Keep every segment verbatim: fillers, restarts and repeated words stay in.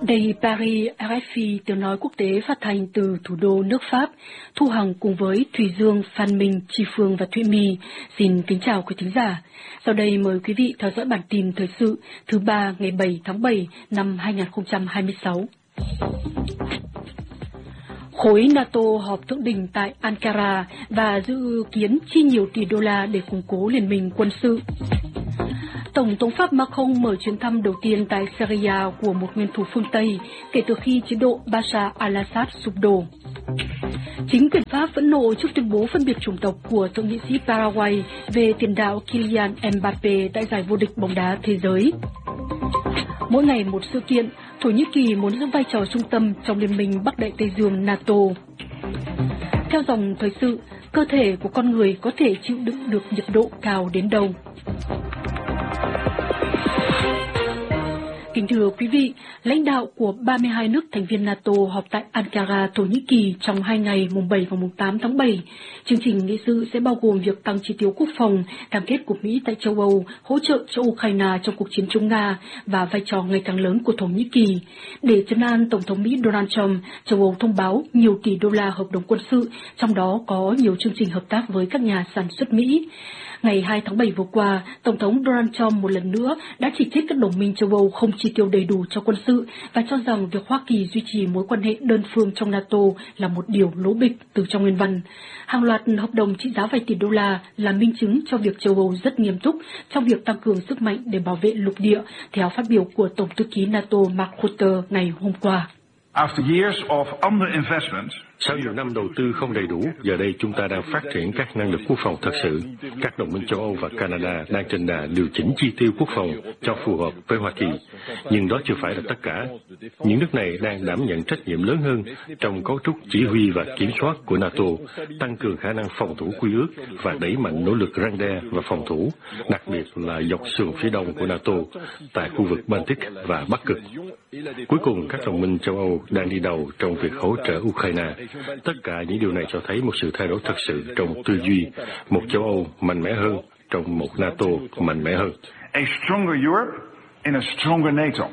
Đây Paris, rờ ép pê tiếng nói quốc tế phát thanh từ thủ đô nước Pháp. Thu Hằng cùng với Thùy Dương, Phan Minh, Chi Phương và Thụy My xin kính chào quý thính giả. Sau đây mời quý vị theo dõi bản tin thời sự thứ ba ngày bảy tháng bảy năm hai nghìn không trăm hai mươi sáu. Khối NATO họp thượng đỉnh tại Ankara và dự kiến chi nhiều tỷ đô la để củng cố liên minh quân sự. Tổng thống Pháp Macron mở chuyến thăm đầu tiên tại Syria của một nguyên thủ phương Tây kể từ khi chế độ Bashar al-Assad sụp đổ. Chính quyền Pháp phẫn nộ trước tuyên bố phân biệt chủng tộc của thượng nghị sĩ Paraguay về tiền đạo Kylian Mbappé tại giải vô địch bóng đá thế giới. Mỗi ngày một sự kiện, Thổ Nhĩ Kỳ muốn giữ vai trò trung tâm trong Liên minh Bắc Đại Tây Dương NATO. Theo dòng thời sự, cơ thể của con người có thể chịu đựng được nhiệt độ cao đến đâu? Kính thưa quý vị, lãnh đạo của ba mươi hai nước thành viên NATO họp tại Ankara, Thổ Nhĩ Kỳ trong hai ngày mùng bảy và mùng tám tháng bảy. Chương trình nghị sự sẽ bao gồm việc tăng chi tiêu quốc phòng, cam kết của Mỹ tại châu Âu, hỗ trợ cho Ukraine trong cuộc chiến chống Nga và vai trò ngày càng lớn của Thổ Nhĩ Kỳ. Để trấn an Tổng thống Mỹ Donald Trump, châu Âu thông báo nhiều tỷ đô la hợp đồng quân sự, trong đó có nhiều chương trình hợp tác với các nhà sản xuất Mỹ. Ngày hai tháng bảy vừa qua, Tổng thống Donald Trump một lần nữa đã chỉ trích các đồng minh châu Âu không chi tiêu đầy đủ cho quân sự và cho rằng việc Hoa Kỳ duy trì mối quan hệ đơn phương trong NATO là một điều lố bịch từ trong nguyên văn. Hàng loạt hợp đồng trị giá vài tỷ đô la là minh chứng cho việc châu Âu rất nghiêm túc trong việc tăng cường sức mạnh để bảo vệ lục địa, theo phát biểu của Tổng thư ký NATO Mark Rutte ngày hôm qua. Sau nhiều năm đầu tư không đầy đủ, giờ đây chúng ta đang phát triển các năng lực quốc phòng thật sự. Các đồng minh châu Âu và Canada đang trên đà điều chỉnh chi tiêu quốc phòng cho phù hợp với Hoa Kỳ. Nhưng đó chưa phải là tất cả. Những nước này đang đảm nhận trách nhiệm lớn hơn trong cấu trúc chỉ huy và kiểm soát của NATO, tăng cường khả năng phòng thủ quy ước và đẩy mạnh nỗ lực răn đe và phòng thủ, đặc biệt là dọc sườn phía đông của NATO, tại khu vực Baltic và Bắc Cực. Cuối cùng, các đồng minh châu Âu đang đi đầu trong việc hỗ trợ Ukraine. Tất cả những điều này cho thấy một sự thay đổi thật sự trong tư duy, một châu Âu mạnh mẽ hơn trong một NATO mạnh mẽ hơn. A stronger Europe in a stronger NATO.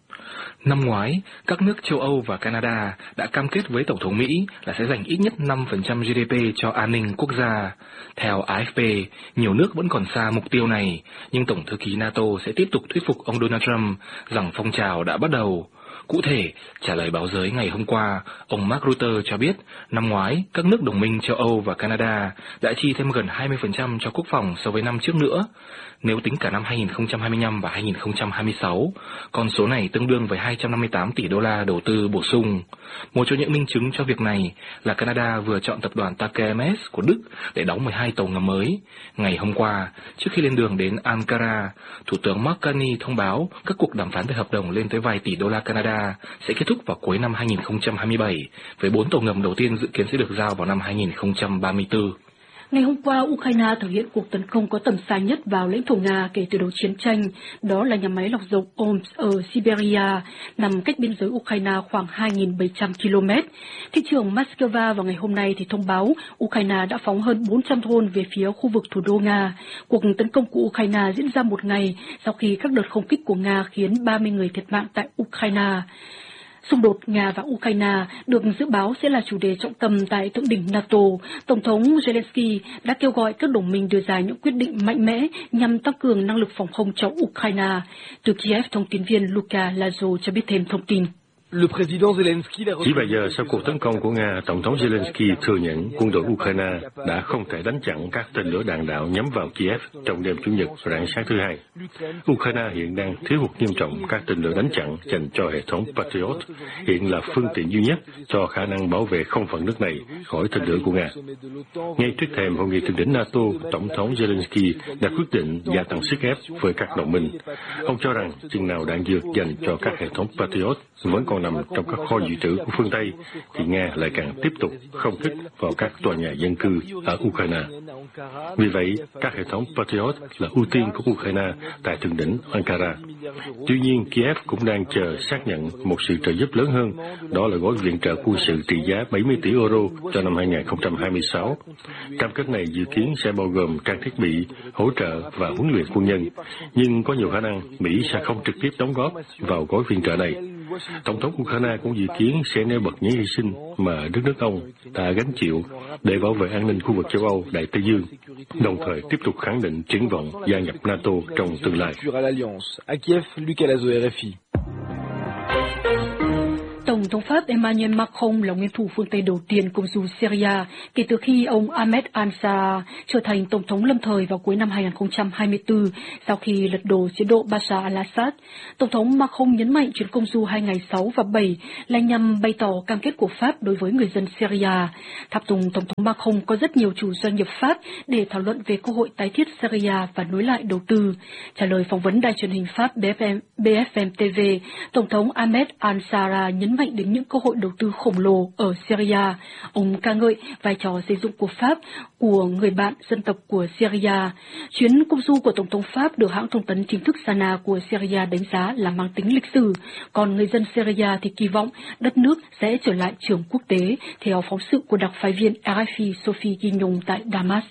Năm ngoái, các nước châu Âu và Canada đã cam kết với Tổng thống Mỹ là sẽ dành ít nhất năm phần trăm giê đê pê cho an ninh quốc gia. Theo a ép pê, nhiều nước vẫn còn xa mục tiêu này, nhưng Tổng thư ký NATO sẽ tiếp tục thuyết phục ông Donald Trump rằng phong trào đã bắt đầu. Cụ thể, trả lời báo giới ngày hôm qua, ông Mark Rutte cho biết năm ngoái các nước đồng minh châu Âu và Canada đã chi thêm gần hai mươi phần trăm cho quốc phòng so với năm trước nữa. Nếu tính cả năm hai nghìn không trăm hai mươi lăm và hai nghìn không trăm hai mươi sáu, con số này tương đương với hai trăm năm mươi tám tỷ đô la đầu tư bổ sung. Một trong những minh chứng cho việc này là Canada vừa chọn tập đoàn T K M S của Đức để đóng mười hai tàu ngầm mới. Ngày hôm qua, trước khi lên đường đến Ankara, Thủ tướng Mark Carney thông báo các cuộc đàm phán về hợp đồng lên tới vài tỷ đô la Canada sẽ kết thúc vào cuối năm hai nghìn không trăm hai mươi bảy, với bốn tàu ngầm đầu tiên dự kiến sẽ được giao vào năm hai nghìn không trăm ba mươi tư. Ngày hôm qua, Ukraine thực hiện cuộc tấn công có tầm xa nhất vào lãnh thổ Nga kể từ đầu chiến tranh. Đó là nhà máy lọc dầu Omsk ở Siberia, nằm cách biên giới Ukraine khoảng hai nghìn bảy trăm ki lô mét. Thị trưởng Moscow vào ngày hôm nay thì thông báo Ukraine đã phóng hơn bốn trăm drone về phía khu vực thủ đô Nga. Cuộc tấn công của Ukraine diễn ra một ngày sau khi các đợt không kích của Nga khiến ba mươi người thiệt mạng tại Ukraine. Xung đột Nga và Ukraine được dự báo sẽ là chủ đề trọng tâm tại thượng đỉnh NATO. Tổng thống Zelensky đã kêu gọi các đồng minh đưa ra những quyết định mạnh mẽ nhằm tăng cường năng lực phòng không cho Ukraine. Từ Kiev, thông tin viên Luka Lazo cho biết thêm thông tin. Chỉ vài giờ sau cuộc tấn công của Nga, Tổng thống Zelensky thừa nhận quân đội Ukraine đã không thể đánh chặn các tên lửa đạn đạo nhắm vào Kiev trong đêm Chủ nhật rạng sáng thứ Hai. Ukraine hiện đang thiếu hụt nghiêm trọng các tên lửa đánh chặn dành cho hệ thống Patriot, hiện là phương tiện duy nhất cho khả năng bảo vệ không phận nước này khỏi tên lửa của Nga. Ngay trước thềm hội nghị thượng đỉnh NATO, Tổng thống Zelensky đã quyết định gia tăng sức ép với các đồng minh. Ông cho rằng chừng nào đạn dược dành cho các hệ thống Patriot vẫn còn nằm trong các kho dự trữ của phương Tây, thì Nga lại càng tiếp tục không kích vào các tòa nhà dân cư ở Ukraine. Vì vậy, các hệ thống Patriot là ưu tiên của Ukraine tại thượng đỉnh Ankara. Tuy nhiên, Kiev cũng đang chờ xác nhận một sự trợ giúp lớn hơn, đó là gói viện trợ quân sự trị giá bảy mươi tỷ euro cho năm hai nghìn không trăm hai mươi sáu. Cam kết này dự kiến sẽ bao gồm trang thiết bị, hỗ trợ và huấn luyện quân nhân, nhưng có nhiều khả năng Mỹ sẽ không trực tiếp đóng góp vào gói viện trợ này. Tổng thống Ukraine cũng dự kiến sẽ nêu bật những hy sinh mà đất nước ông đã gánh chịu để bảo vệ an ninh khu vực châu Âu Đại Tây Dương, đồng thời tiếp tục khẳng định triển vọng gia nhập NATO trong tương lai. Tổng thống Pháp Emmanuel Macron là nguyên thủ phương Tây đầu tiên công du Syria kể từ khi ông Ahmed al-Sarraj trở thành tổng thống lâm thời vào cuối năm hai nghìn không trăm hai mươi tư sau khi lật đổ chế độ Bashar al-Assad. Tổng thống Macron nhấn mạnh chuyến công du hai ngày sáu và bảy là nhằm bày tỏ cam kết của Pháp đối với người dân Syria. Tháp tùng Tổng thống Macron có rất nhiều chủ doanh nghiệp Pháp để thảo luận về cơ hội tái thiết Syria và nối lại đầu tư. Trả lời phỏng vấn đài truyền hình Pháp B F M T V, Tổng thống Ahmed al-Sarraj nhấn mạnh đến những cơ hội đầu tư khổng lồ ở Syria. Ông ca ngợi vai trò xây dựng của Pháp, của người bạn dân tộc của Syria. Chuyến công du của Tổng thống Pháp được hãng thông tấn chính thức Sana của Syria đánh giá là mang tính lịch sử, còn người dân Syria thì kỳ vọng đất nước sẽ trở lại trường quốc tế, theo phóng sự của đặc phái viên R F I Sophie Guignon tại Damas.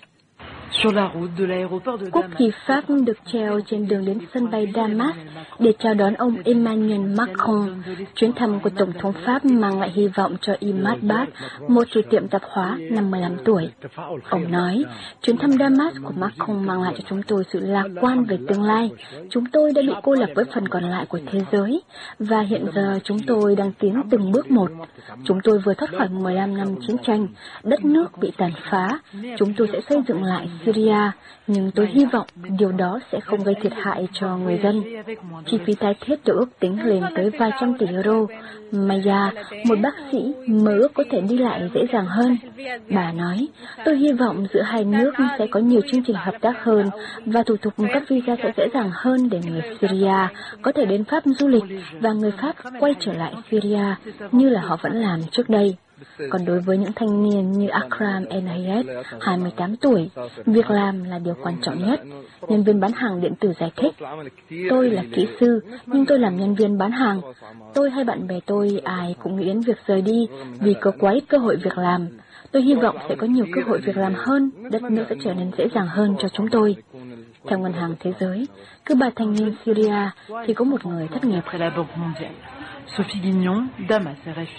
Quốc kỳ Pháp được treo trên đường đến sân bay Damas để chào đón ông Emmanuel Macron. Chuyến thăm của Tổng thống Pháp mang lại hy vọng cho Imad Bad, một chủ tiệm tạp hóa năm mươi lăm tuổi. Ông nói, chuyến thăm Damas của Macron mang lại cho chúng tôi sự lạc quan về tương lai. Chúng tôi đã bị cô lập với phần còn lại của thế giới, và hiện giờ chúng tôi đang tiến từng bước một. Chúng tôi vừa thoát khỏi mười lăm năm chiến tranh, đất nước bị tàn phá. Chúng tôi sẽ xây dựng lại Syria, nhưng tôi hy vọng điều đó sẽ không gây thiệt hại cho người dân. Chi phí tái thiết được ước tính lên tới vài trăm tỷ euro. Maya, một bác sĩ, mơ ước có thể đi lại dễ dàng hơn. Bà nói, tôi hy vọng giữa hai nước sẽ có nhiều chương trình hợp tác hơn và thủ tục cấp visa sẽ dễ dàng hơn để người Syria có thể đến Pháp du lịch và người Pháp quay trở lại Syria như là họ vẫn làm trước đây. Còn đối với những thanh niên như Akram Enayet, hai mươi tám tuổi, việc làm là điều quan trọng nhất. Nhân viên bán hàng điện tử giải thích, tôi là kỹ sư, nhưng tôi làm nhân viên bán hàng. Tôi hay bạn bè tôi ai cũng nghĩ đến việc rời đi vì có quá ít cơ hội việc làm. Tôi hy vọng sẽ có nhiều cơ hội việc làm hơn, đất nước sẽ trở nên dễ dàng hơn cho chúng tôi. Theo Ngân hàng Thế giới, cứ ba thanh niên Syria thì có một người thất nghiệp. Sophie Guignon, Damas, R F I.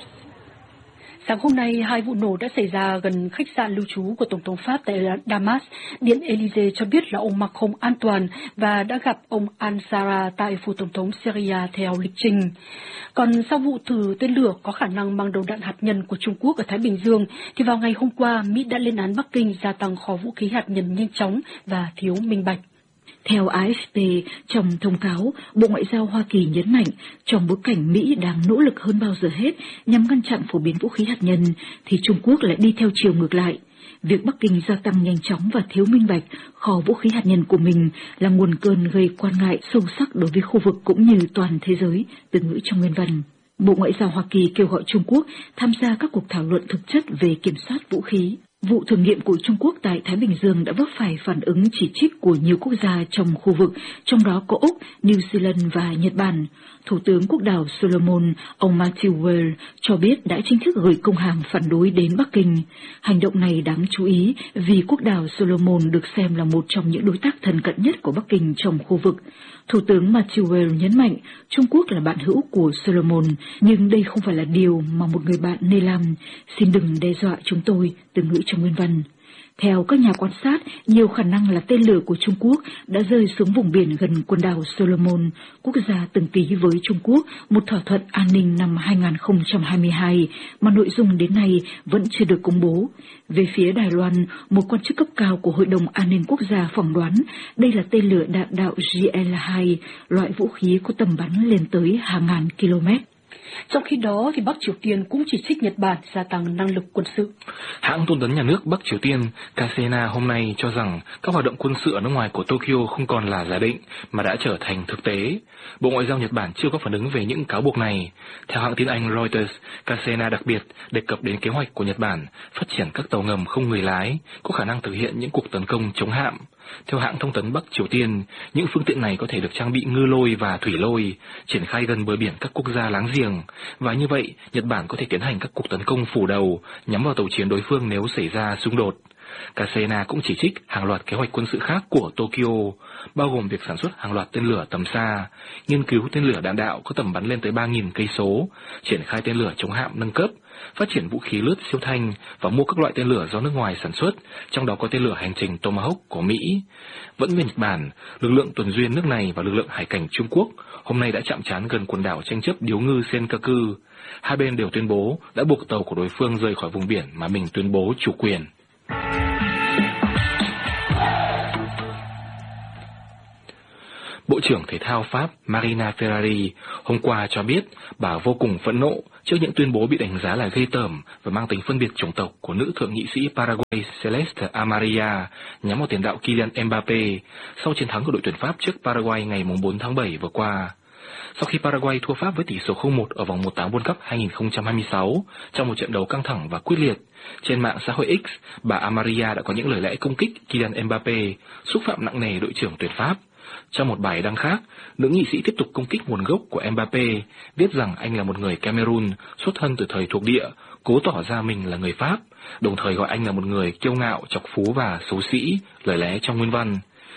Sáng hôm nay, hai vụ nổ đã xảy ra gần khách sạn lưu trú của Tổng thống Pháp tại Damas. Điện Élysée cho biết là ông Macron an toàn và đã gặp ông al-Sarraj tại phủ Tổng thống Syria theo lịch trình. Còn sau vụ thử tên lửa có khả năng mang đầu đạn hạt nhân của Trung Quốc ở Thái Bình Dương, thì vào ngày hôm qua, Mỹ đã lên án Bắc Kinh gia tăng kho vũ khí hạt nhân nhanh chóng và thiếu minh bạch. Theo A F P, trong thông cáo, Bộ Ngoại giao Hoa Kỳ nhấn mạnh, trong bối cảnh Mỹ đang nỗ lực hơn bao giờ hết nhằm ngăn chặn phổ biến vũ khí hạt nhân, thì Trung Quốc lại đi theo chiều ngược lại. Việc Bắc Kinh gia tăng nhanh chóng và thiếu minh bạch kho vũ khí hạt nhân của mình là nguồn cơn gây quan ngại sâu sắc đối với khu vực cũng như toàn thế giới, từ ngữ trong nguyên văn. Bộ Ngoại giao Hoa Kỳ kêu gọi Trung Quốc tham gia các cuộc thảo luận thực chất về kiểm soát vũ khí. Vụ thử nghiệm của Trung Quốc tại Thái Bình Dương đã vấp phải phản ứng chỉ trích của nhiều quốc gia trong khu vực, trong đó có Úc, New Zealand và Nhật Bản. Thủ tướng quốc đảo Solomon, ông Matthew Wales, cho biết đã chính thức gửi công hàm phản đối đến Bắc Kinh. Hành động này đáng chú ý vì quốc đảo Solomon được xem là một trong những đối tác thân cận nhất của Bắc Kinh trong khu vực. Thủ tướng Matthew Wales nhấn mạnh Trung Quốc là bạn hữu của Solomon, nhưng đây không phải là điều mà một người bạn nên làm. Xin đừng đe dọa chúng tôi, từ ngữ trong nguyên văn. Theo các nhà quan sát, nhiều khả năng là tên lửa của Trung Quốc đã rơi xuống vùng biển gần quần đảo Solomon, quốc gia từng ký với Trung Quốc một thỏa thuận an ninh năm hai nghìn không trăm hai mươi hai mà nội dung đến nay vẫn chưa được công bố. Về phía Đài Loan, một quan chức cấp cao của Hội đồng An ninh Quốc gia phỏng đoán đây là tên lửa đạn đạo G L hai, loại vũ khí có tầm bắn lên tới hàng ngàn km. Trong khi đó, thì Bắc Triều Tiên cũng chỉ trích Nhật Bản gia tăng năng lực quân sự. Hãng thông tấn nhà nước Bắc Triều Tiên K C N A hôm nay cho rằng các hoạt động quân sự ở nước ngoài của Tokyo không còn là giả định mà đã trở thành thực tế. Bộ Ngoại giao Nhật Bản chưa có phản ứng về những cáo buộc này. Theo hãng tin Anh Reuters, K C N A đặc biệt đề cập đến kế hoạch của Nhật Bản phát triển các tàu ngầm không người lái, có khả năng thực hiện những cuộc tấn công chống hạm. Theo hãng thông tấn Bắc Triều Tiên, những phương tiện này có thể được trang bị ngư lôi và thủy lôi, triển khai gần bờ biển các quốc gia láng giềng, và như vậy, Nhật Bản có thể tiến hành các cuộc tấn công phủ đầu nhắm vào tàu chiến đối phương nếu xảy ra xung đột. Kasena cũng chỉ trích hàng loạt kế hoạch quân sự khác của Tokyo, bao gồm việc sản xuất hàng loạt tên lửa tầm xa, nghiên cứu tên lửa đạn đạo có tầm bắn lên tới ba nghìn cây số, triển khai tên lửa chống hạm nâng cấp, phát triển vũ khí lướt siêu thanh và mua các loại tên lửa do nước ngoài sản xuất, trong đó có tên lửa hành trình Tomahawk của Mỹ. Vẫn về Nhật Bản, lực lượng tuần duyên nước này và lực lượng hải cảnh Trung Quốc hôm nay đã chạm trán gần quần đảo tranh chấp điếu ngư Senkaku. Hai bên đều tuyên bố đã buộc tàu của đối phương rời khỏi vùng biển mà mình tuyên bố chủ quyền. Bộ trưởng Thể thao Pháp Marina Ferrari hôm qua cho biết bà vô cùng phẫn nộ trước những tuyên bố bị đánh giá là ghê tởm và mang tính phân biệt chủng tộc của nữ thượng nghị sĩ Paraguay Celeste Amaria nhắm vào tiền đạo Kylian Mbappe sau chiến thắng của đội tuyển Pháp trước Paraguay ngày bốn tháng bảy vừa qua. Sau khi Paraguay thua Pháp với tỷ số không một ở vòng một tám World Cup hai không hai sáu trong một trận đấu căng thẳng và quyết liệt, trên mạng xã hội X, bà Amaria đã có những lời lẽ công kích Kylian Mbappe, xúc phạm nặng nề đội trưởng tuyển Pháp. Trong một bài đăng khác, nữ nghị sĩ tiếp tục công kích nguồn gốc của Mbappe, viết rằng anh là một người Cameroon xuất thân từ thời thuộc địa, cố tỏ ra mình là người Pháp, đồng thời gọi anh là một người kiêu ngạo, chọc phú và xấu xí, lời lẽ trong nguyên văn.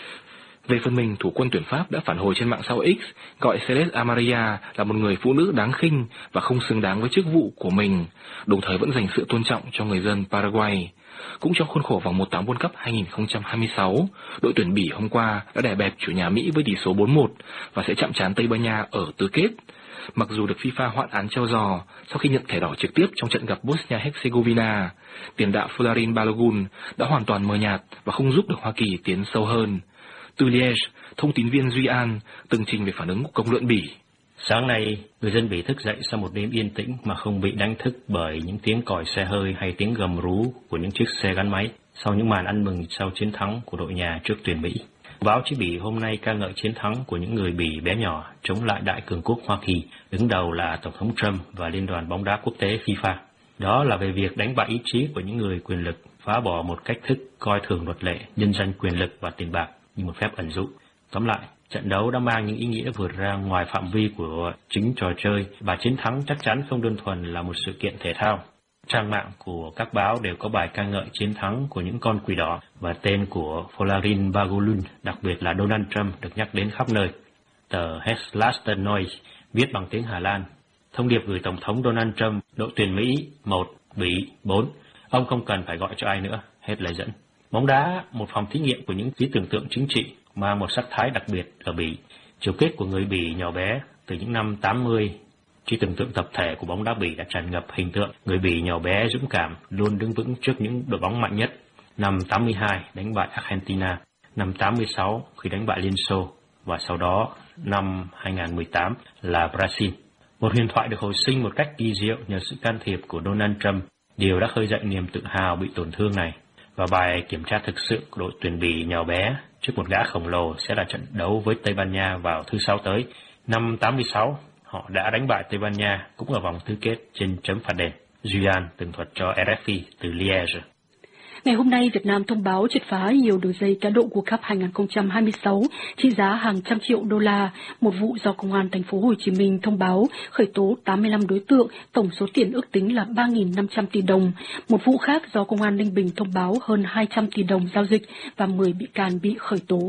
Về phần mình, thủ quân tuyển Pháp đã phản hồi trên mạng xã hội X, gọi Celeste Amaria là một người phụ nữ đáng khinh và không xứng đáng với chức vụ của mình, đồng thời vẫn dành sự tôn trọng cho người dân Paraguay. Cũng trong khuôn khổ vòng một tám World Cup hai không hai sáu, đội tuyển Bỉ hôm qua đã đè bẹp chủ nhà Mỹ với tỷ số bốn một và sẽ chạm trán Tây Ban Nha ở tứ kết. Mặc dù được FIFA hoãn án treo giò sau khi nhận thẻ đỏ trực tiếp trong trận gặp Bosnia-Herzegovina, tiền đạo Folarin Balogun đã hoàn toàn mờ nhạt và không giúp được Hoa Kỳ tiến sâu hơn. Từ Liège, thông tín viên Duy An tường trình về phản ứng của công luận Bỉ. Sáng nay, người dân Bỉ thức dậy sau một đêm yên tĩnh mà không bị đánh thức bởi những tiếng còi xe hơi hay tiếng gầm rú của những chiếc xe gắn máy sau những màn ăn mừng sau chiến thắng của đội nhà trước tuyển Mỹ. Báo chí Bỉ hôm nay ca ngợi chiến thắng của những người Bỉ bé nhỏ chống lại đại cường quốc Hoa Kỳ, đứng đầu là Tổng thống Trump và Liên đoàn bóng đá quốc tế FIFA. Đó là về việc đánh bại ý chí của những người quyền lực, phá bỏ một cách thức coi thường luật lệ, nhân danh quyền lực và tiền bạc như một phép ẩn dụ. Tóm lại, trận đấu đã mang những ý nghĩa vượt ra ngoài phạm vi của chính trò chơi và chiến thắng chắc chắn không đơn thuần là một sự kiện thể thao. Trang mạng của các báo đều có bài ca ngợi chiến thắng của những con quỷ đỏ và tên của Folarin Balogun, đặc biệt là Donald Trump, được nhắc đến khắp nơi. Tờ Heslaster Neue viết bằng tiếng Hà Lan: thông điệp gửi Tổng thống Donald Trump, đội tuyển Mỹ một, Bỉ bốn. Ông không cần phải gọi cho ai nữa, hết lời dẫn. Bóng đá, một phòng thí nghiệm của những trí tưởng tượng chính trị, mang một sắc thái đặc biệt ở Bỉ. Chiều kết của người Bỉ nhỏ bé từ những năm tám mươi, trí tưởng tượng tập thể của bóng đá Bỉ đã tràn ngập hình tượng người Bỉ nhỏ bé dũng cảm, luôn đứng vững trước những đội bóng mạnh nhất. Năm tám mươi hai đánh bại Argentina, năm tám mươi sáu khi đánh bại Liên Xô, và sau đó năm hai không một tám là Brazil. Một huyền thoại được hồi sinh một cách kỳ diệu nhờ sự can thiệp của Donald Trump, điều đã khơi dậy niềm tự hào bị tổn thương này. Và bài kiểm tra thực sự của đội tuyển Bỉ nhỏ bé trước một gã khổng lồ sẽ là trận đấu với Tây Ban Nha vào thứ Sáu tới. Năm tám mươi sáu, họ đã đánh bại Tây Ban Nha cũng ở vòng tứ kết trên chấm phạt đền. Duy An tường thuật cho rờ ép i từ Liège. Ngày hôm nay, Việt Nam thông báo triệt phá nhiều đường dây cá độ World Cup hai không hai sáu trị giá hàng trăm triệu đô la. Một vụ do Công an thành phố Hồ Chí Minh thông báo khởi tố tám mươi lăm đối tượng, tổng số tiền ước tính là ba nghìn năm trăm tỷ đồng. Một vụ khác do Công an Ninh Bình thông báo hơn hai trăm tỷ đồng giao dịch và mười bị can bị khởi tố.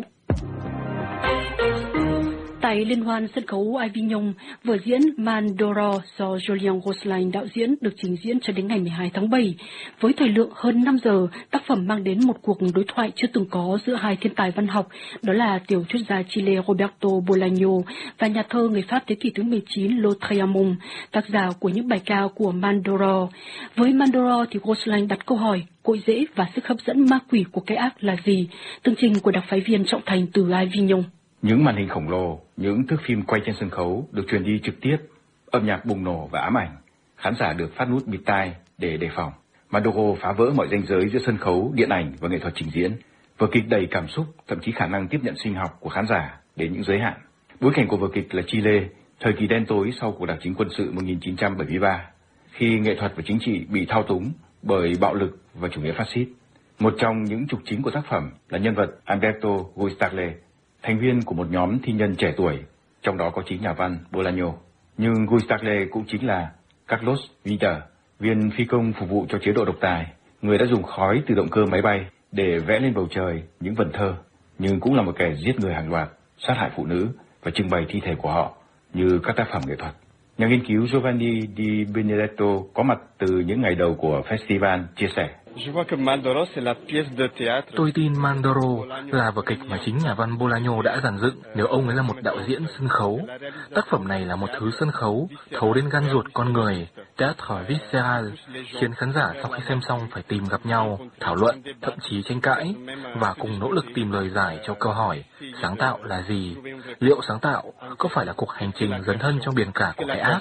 Tại Liên hoan sân khấu Avignon, vở diễn Mandoro do Julien Gosselin đạo diễn được trình diễn cho đến ngày mười hai tháng bảy. Với thời lượng hơn năm giờ, tác phẩm mang đến một cuộc đối thoại chưa từng có giữa hai thiên tài văn học, đó là tiểu thuyết gia Chile Roberto Bolaño và nhà thơ người Pháp thế kỷ thứ mười chín Lautréamont, tác giả của những bài ca của Mandoro. Với Mandoro thì Gosselin đặt câu hỏi, cội rễ và sức hấp dẫn ma quỷ của cái ác là gì? Tường trình của đặc phái viên Trọng Thành từ Avignon. Những màn hình khổng lồ, những thước phim quay trên sân khấu được truyền đi trực tiếp, âm nhạc bùng nổ và ám ảnh. Khán giả được phát nút bịt tai để đề phòng. Mandoro phá vỡ mọi ranh giới giữa sân khấu, điện ảnh và nghệ thuật trình diễn. Vở kịch đầy cảm xúc, thậm chí khả năng tiếp nhận sinh học của khán giả đến những giới hạn. Bối cảnh của vở kịch là Chile, thời kỳ đen tối sau cuộc đảo chính quân sự một nghìn chín trăm bảy mươi ba, khi nghệ thuật và chính trị bị thao túng bởi bạo lực và chủ nghĩa phát xít. Một trong những trục chính của tác phẩm là nhân vật Alberto Guistagle, thành viên của một nhóm thi nhân trẻ tuổi, trong đó có chính nhà văn Bolaño. Nhưng Guistagle cũng chính là Carlos Viter, viên phi công phục vụ cho chế độ độc tài, người đã dùng khói từ động cơ máy bay để vẽ lên bầu trời những vần thơ, nhưng cũng là một kẻ giết người hàng loạt, sát hại phụ nữ và trưng bày thi thể của họ như các tác phẩm nghệ thuật. Nhà nghiên cứu Giovanni Di Benedetto có mặt từ những ngày đầu của festival chia sẻ. Tôi tin Mandoro là vở kịch mà chính nhà văn Bolaño đã dàn dựng nếu ông ấy là một đạo diễn sân khấu. Tác phẩm này là một thứ sân khấu thấu đến gan ruột con người, théâtre viscéral, khiến khán giả sau khi xem xong phải tìm gặp nhau, thảo luận, thậm chí tranh cãi, và cùng nỗ lực tìm lời giải cho câu hỏi sáng tạo là gì? Liệu sáng tạo có phải là cuộc hành trình dấn thân trong biển cả của cái ác?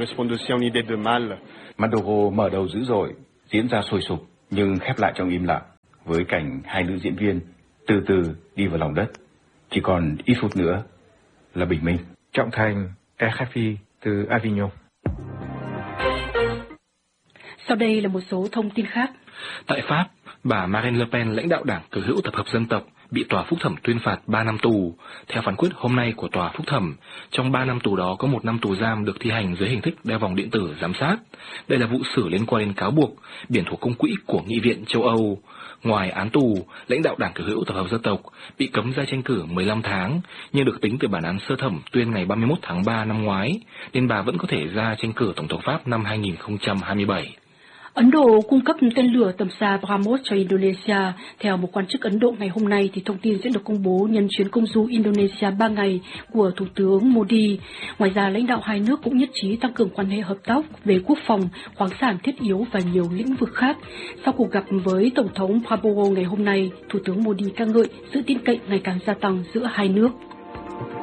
Mandoro mở đầu dữ dội, diễn ra sôi sục, nhưng khép lại trong im lặng, với cảnh hai nữ diễn viên từ từ đi vào lòng đất. Chỉ còn ít phút nữa là bình minh. Trọng Thành, R F I từ Avignon. Sau đây là một số thông tin khác. Tại Pháp, bà Marine Le Pen, lãnh đạo đảng cực hữu tập hợp dân tộc, bị tòa phúc thẩm tuyên phạt ba năm tù. Theo phán quyết hôm nay của tòa phúc thẩm, trong ba năm tù đó có một năm tù giam được thi hành dưới hình thức đeo vòng điện tử giám sát. Đây là vụ xử liên quan đến cáo buộc biển thủ công quỹ của Nghị viện châu Âu. Ngoài án tù, lãnh đạo đảng cực hữu tập hợp dân tộc bị cấm ra tranh cử mười lăm tháng, nhưng được tính từ bản án sơ thẩm tuyên ngày ba mươi mốt tháng ba năm ngoái, nên bà vẫn có thể ra tranh cử tổng thống Pháp năm hai nghìn không trăm hai mươi bảy. Ấn Độ cung cấp tên lửa tầm xa BrahMos cho Indonesia. Theo một quan chức Ấn Độ ngày hôm nay, thì thông tin sẽ được công bố nhân chuyến công du Indonesia ba ngày của Thủ tướng Modi. Ngoài ra, lãnh đạo hai nước cũng nhất trí tăng cường quan hệ hợp tác về quốc phòng, khoáng sản thiết yếu và nhiều lĩnh vực khác. Sau cuộc gặp với Tổng thống Prabowo ngày hôm nay, Thủ tướng Modi ca ngợi sự tin cậy ngày càng gia tăng giữa hai nước.